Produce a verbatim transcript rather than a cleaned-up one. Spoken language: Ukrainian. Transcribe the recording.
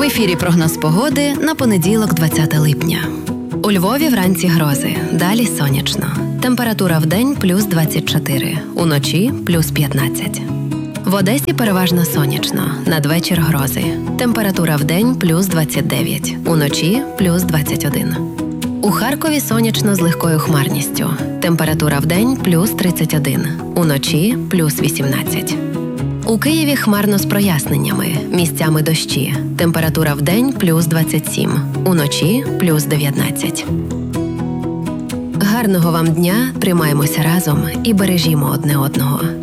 ефірі прогноз погоди на понеділок, двадцяте липня. У Львові вранці грози, далі сонячно. Температура вдень – плюс двадцять чотири, уночі – плюс п'ятнадцять. В Одесі переважно сонячно, надвечір грози. Температура вдень – плюс двадцять дев'ять, уночі – плюс двадцять один. У Харкові сонячно з легкою хмарністю. Температура вдень – плюс тридцять один, уночі – плюс вісімнадцять. У Києві хмарно з проясненнями, місцями дощі. Температура вдень – плюс двадцять сім, уночі – плюс дев'ятнадцять. Гарного вам дня, тримаємося разом і бережімо одне одного.